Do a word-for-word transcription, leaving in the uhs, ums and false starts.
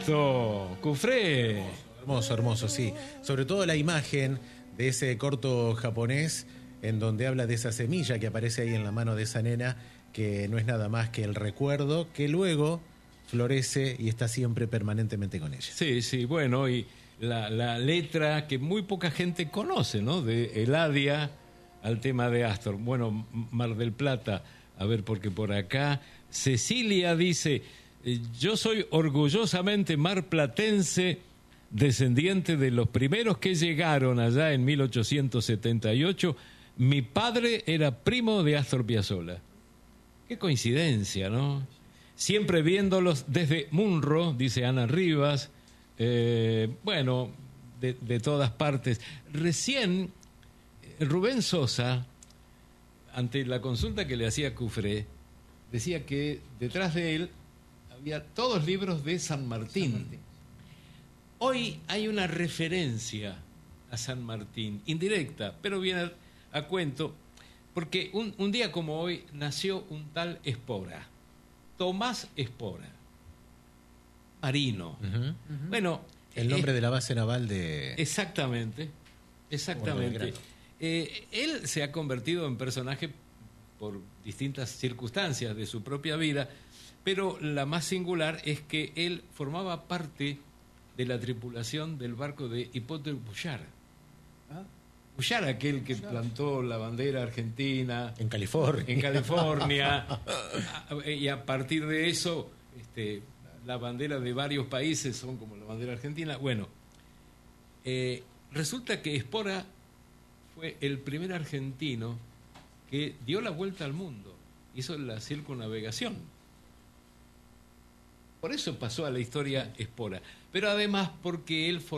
esto, Cufré. Hermoso, hermoso, sí. Sobre todo la imagen de ese corto japonés en donde habla de esa semilla que aparece ahí en la mano de esa nena, que no es nada más que el recuerdo que luego florece y está siempre permanentemente con ella. Sí, sí, bueno, y la, la letra que muy poca gente conoce, ¿no? De Eladia al tema de Astor. Bueno, Mar del Plata, a ver, porque por acá Cecilia dice: yo soy orgullosamente marplatense, descendiente de los primeros que llegaron allá en mil ochocientos setenta y ocho. Mi padre era primo de Astor Piazzolla. Qué coincidencia, ¿no? Siempre viéndolos desde Munro, dice Ana Rivas. Eh, bueno, de, de todas partes. Recién, Rubén Sosa, ante la consulta que le hacía Cufré, decía que detrás de él había todos libros de San Martín. San Martín. Hoy hay una referencia a San Martín, indirecta, pero viene a, a cuento, porque un, un día como hoy nació un tal Espora, Tomás Espora, marino. Uh-huh. Uh-huh. Bueno, el nombre eh, de la base naval de... Exactamente, exactamente. Eh, él se ha convertido en personaje por distintas circunstancias de su propia vida, pero la más singular es que él formaba parte de la tripulación del barco de Hipólito Puyar. ¿Ah? Puyar, aquel que Puyar. plantó la bandera argentina en California. En California. Y a partir de eso, este, la bandera de varios países son como la bandera argentina. Bueno, eh, resulta que Espora fue el primer argentino que dio la vuelta al mundo, hizo la circunnavegación. Por eso pasó a la historia Espora, pero además porque él